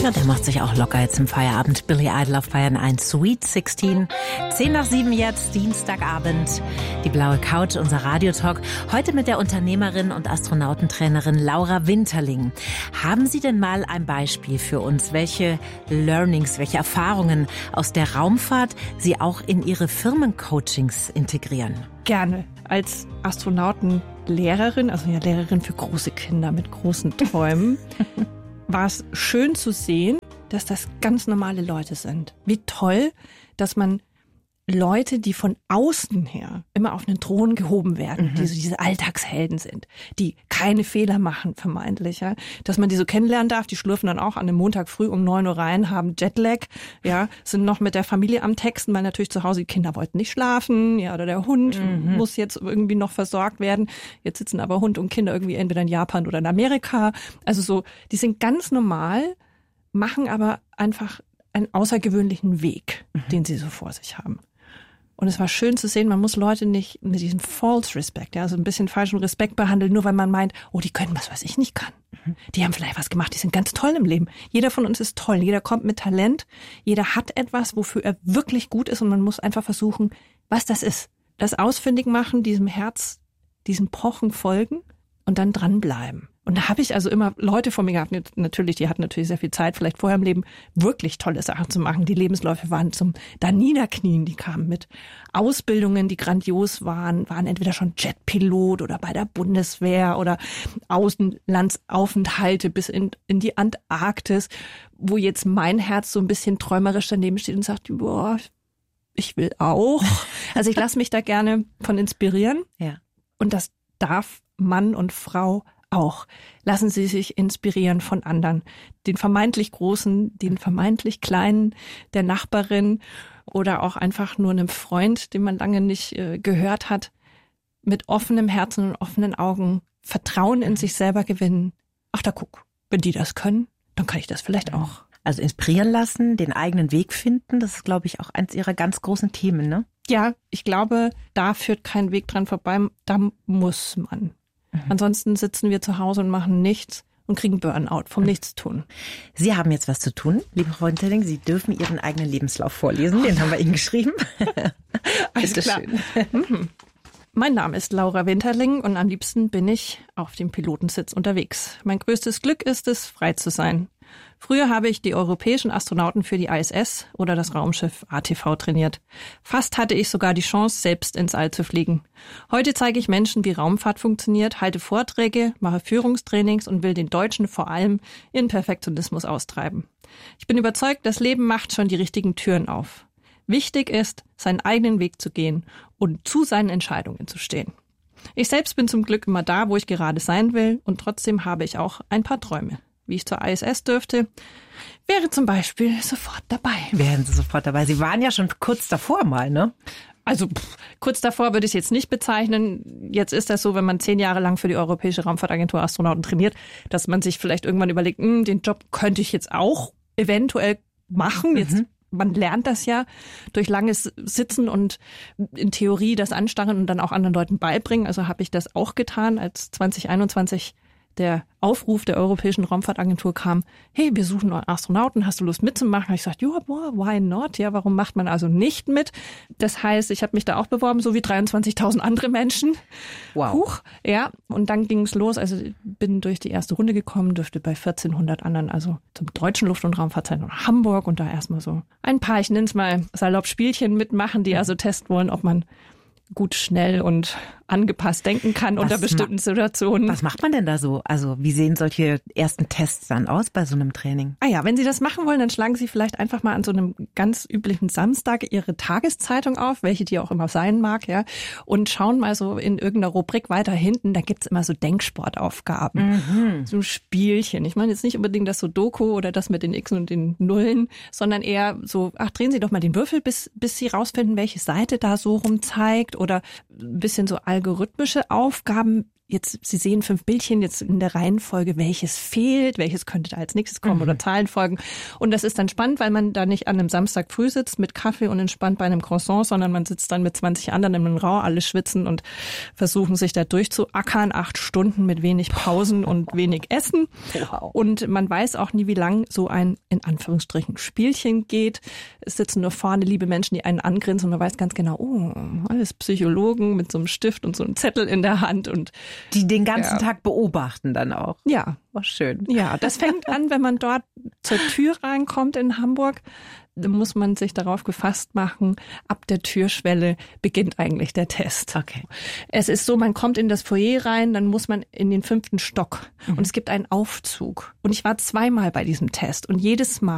Ja, der macht sich auch locker jetzt im Feierabend. Billy Idol auf Bayern 1, Sweet 16. 10:07 jetzt, Dienstagabend. Die blaue Couch, unser Radiotalk. Heute mit der Unternehmerin und Astronautentrainerin Laura Winterling. Haben Sie denn mal ein Beispiel für uns, welche Learnings, welche Erfahrungen aus der Raumfahrt Sie auch in Ihre Firmencoachings integrieren? Gerne. Als Astronautenlehrerin, also ja Lehrerin für große Kinder mit großen Träumen, war es schön zu sehen, dass das ganz normale Leute sind. Wie toll, dass man Leute, die von außen her immer auf einen Thron gehoben werden, die so diese Alltagshelden sind, die keine Fehler machen, vermeintlich, ja, dass man die so kennenlernen darf. Die schlürfen dann auch an einem Montag früh um 9 Uhr rein, haben Jetlag, ja, sind noch mit der Familie am Texten, weil natürlich zu Hause die Kinder wollten nicht schlafen, ja, oder der Hund muss jetzt irgendwie noch versorgt werden. Jetzt sitzen aber Hund und Kinder irgendwie entweder in Japan oder in Amerika. Also so, die sind ganz normal, machen aber einfach einen außergewöhnlichen Weg, den sie so vor sich haben. Und es war schön zu sehen, man muss Leute nicht mit diesem False Respect, ja, so ein bisschen falschen Respekt behandeln, nur weil man meint, oh, die können was ich nicht kann. Die haben vielleicht was gemacht, die sind ganz toll im Leben. Jeder von uns ist toll, jeder kommt mit Talent, jeder hat etwas, wofür er wirklich gut ist und man muss einfach versuchen, was das ist. Das ausfindig machen, diesem Herz, diesem Pochen folgen und dann dranbleiben. Und da habe ich also immer Leute vor mir gehabt, natürlich, die hatten natürlich sehr viel Zeit, vielleicht vorher im Leben wirklich tolle Sachen zu machen. Die Lebensläufe waren zum da Niederknien, die kamen mit Ausbildungen, die grandios waren entweder schon Jetpilot oder bei der Bundeswehr oder Außenlandsaufenthalte bis in die Antarktis, wo jetzt mein Herz so ein bisschen träumerisch daneben steht und sagt, boah, ich will auch. Also ich lasse mich da gerne von inspirieren. Ja. Und das darf Mann und Frau auch. Lassen Sie sich inspirieren von anderen. Den vermeintlich Großen, den vermeintlich Kleinen, der Nachbarin oder auch einfach nur einem Freund, den man lange nicht gehört hat. Mit offenem Herzen und offenen Augen Vertrauen in sich selber gewinnen. Ach, da guck, wenn die das können, dann kann ich das vielleicht auch. Also inspirieren lassen, den eigenen Weg finden, das ist, glaube ich, auch eins Ihrer ganz großen Themen, ne? Ja, ich glaube, da führt kein Weg dran vorbei. Da muss man. Ansonsten sitzen wir zu Hause und machen nichts und kriegen Burnout vom Nichtstun. Sie haben jetzt was zu tun, liebe Frau Winterling. Sie dürfen Ihren eigenen Lebenslauf vorlesen. Den haben wir Ihnen geschrieben. Alles klar. Mein Name ist Laura Winterling und am liebsten bin ich auf dem Pilotensitz unterwegs. Mein größtes Glück ist es, frei zu sein. Früher habe ich die europäischen Astronauten für die ISS oder das Raumschiff ATV trainiert. Fast hatte ich sogar die Chance, selbst ins All zu fliegen. Heute zeige ich Menschen, wie Raumfahrt funktioniert, halte Vorträge, mache Führungstrainings und will den Deutschen vor allem ihren Perfektionismus austreiben. Ich bin überzeugt, das Leben macht schon die richtigen Türen auf. Wichtig ist, seinen eigenen Weg zu gehen und zu seinen Entscheidungen zu stehen. Ich selbst bin zum Glück immer da, wo ich gerade sein will und trotzdem habe ich auch ein paar Träume. Wie ich zur ISS dürfte, wäre zum Beispiel sofort dabei. Wären Sie sofort dabei? Sie waren ja schon kurz davor mal, ne? Also kurz davor würde ich es jetzt nicht bezeichnen. Jetzt ist das so, wenn man 10 Jahre lang für die Europäische Raumfahrtagentur Astronauten trainiert, dass man sich vielleicht irgendwann überlegt, den Job könnte ich jetzt auch eventuell machen. Jetzt, man lernt das ja durch langes Sitzen und in Theorie das Anstarren und dann auch anderen Leuten beibringen. Also habe ich das auch getan, als 2021 der Aufruf der Europäischen Raumfahrtagentur kam, hey, wir suchen neue Astronauten, hast du Lust mitzumachen? Habe ich gesagt, ja, why not? Ja, warum macht man also nicht mit? Das heißt, ich habe mich da auch beworben, so wie 23.000 andere Menschen. Wow. Huch, ja, und dann ging es los. Also bin durch die erste Runde gekommen, durfte bei 1400 anderen, also zum Deutschen Luft- und Raumfahrtzentrum Hamburg und da erstmal so ein paar, ich nenne es mal salopp Spielchen mitmachen, die also testen wollen, ob man gut, schnell und angepasst denken kann unter bestimmten Situationen. Was macht man denn da so? Also wie sehen solche ersten Tests dann aus bei so einem Training? Ja, wenn Sie das machen wollen, dann schlagen Sie vielleicht einfach mal an so einem ganz üblichen Samstag Ihre Tageszeitung auf, welche die auch immer sein mag, ja, und schauen mal so in irgendeiner Rubrik weiter hinten, da gibt's immer so Denksportaufgaben, so Spielchen. Ich meine jetzt nicht unbedingt das Sudoku oder das mit den Xen und den Nullen, sondern eher so, drehen Sie doch mal den Würfel, bis Sie rausfinden, welche Seite da so rum zeigt oder ein bisschen so algorithmische Aufgaben. jetzt, Sie sehen 5 Bildchen jetzt in der Reihenfolge, welches fehlt, welches könnte da als nächstes kommen oder Zahlenfolgen. Und das ist dann spannend, weil man da nicht an einem Samstag früh sitzt mit Kaffee und entspannt bei einem Croissant, sondern man sitzt dann mit 20 anderen in einem Raum, alle schwitzen und versuchen sich da durchzuackern, 8 Stunden mit wenig Pausen und wenig Essen. Wow. Und man weiß auch nie, wie lang so ein, in Anführungsstrichen, Spielchen geht. Es sitzen nur vorne liebe Menschen, die einen angrinsen und man weiß ganz genau, oh, alles Psychologen mit so einem Stift und so einem Zettel in der Hand und die den ganzen Tag beobachten dann auch. Ja. War schön. Ja, das fängt an, wenn man dort zur Tür reinkommt in Hamburg. Da muss man sich darauf gefasst machen, ab der Türschwelle beginnt eigentlich der Test. Okay. Es ist so, man kommt in das Foyer rein, dann muss man in den 5. Stock und es gibt einen Aufzug. Und ich war 2-mal bei diesem Test und jedes Mal